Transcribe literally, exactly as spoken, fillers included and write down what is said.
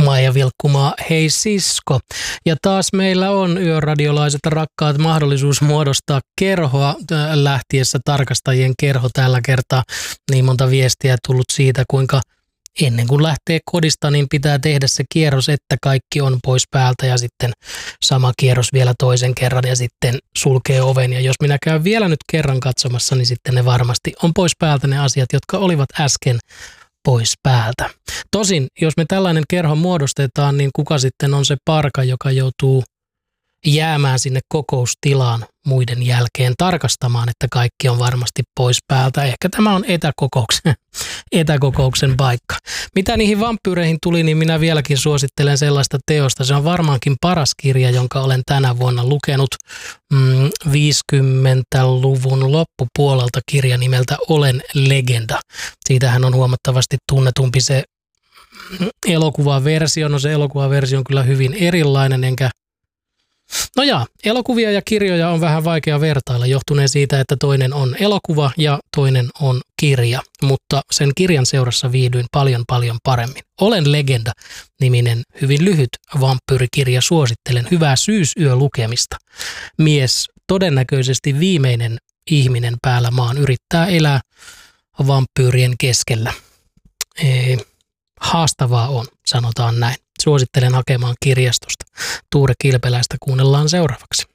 Maija Vilkkumaa, hei sisko. Ja taas meillä on yöradiolaiset rakkaat mahdollisuus muodostaa kerhoa lähtiessä tarkastajien kerho tällä kertaa. Niin monta viestiä tullut siitä, kuinka ennen kuin lähtee kodista, niin pitää tehdä se kierros, että kaikki on pois päältä ja sitten sama kierros vielä toisen kerran ja sitten sulkee oven. Ja jos minä käyn vielä nyt kerran katsomassa, niin sitten ne varmasti on pois päältä ne asiat, jotka olivat äsken pois päältä. Tosin, jos me tällainen kerho muodostetaan, niin kuka sitten on se parka, joka joutuu jäämään sinne kokoustilaan muiden jälkeen tarkastamaan, että kaikki on varmasti pois päältä. Ehkä tämä on etäkokouksen, etäkokouksen paikka. Mitä niihin vampyyreihin tuli, niin minä vieläkin suosittelen sellaista teosta. Se on varmaankin paras kirja, jonka olen tänä vuonna lukenut. Mm, viisikymmentäluvun loppupuolelta kirja nimeltä Olen legenda. Siitähän on huomattavasti tunnetumpi se elokuvaversio. No se elokuvaversio on kyllä hyvin erilainen, enkä No jaa, elokuvia ja kirjoja on vähän vaikea vertailla johtuneen siitä, että toinen on elokuva ja toinen on kirja, mutta sen kirjan seurassa viihdyin paljon paljon paremmin. Olen legenda -niminen hyvin lyhyt vampyyrikirja, suosittelen hyvää syysyölukemista. Mies, todennäköisesti viimeinen ihminen päällä maan, yrittää elää vampyyrien keskellä. Ee, haastavaa on, sanotaan näin. Suosittelen hakemaan kirjastosta. Tuure Kilpeläistä kuunnellaan seuraavaksi.